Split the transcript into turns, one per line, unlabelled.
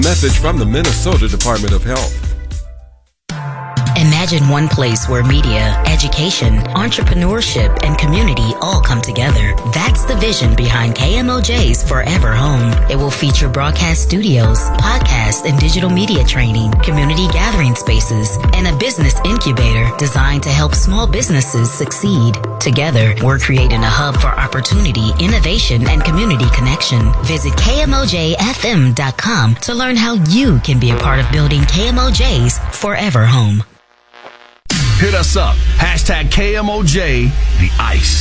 Message from the Minnesota Department of Health.
Imagine one place where media, education, entrepreneurship, and community all come together. That's the vision behind KMOJ's Forever Home. It will feature broadcast studios, podcast and digital media training, community gathering spaces, and a business incubator designed to help small businesses succeed. Together, we're creating a hub for opportunity, innovation, and community connection. Visit KMOJFM.com to learn how you can be a part of building KMOJ's Forever Home.
Hit us up. #KMOJ, The Ice.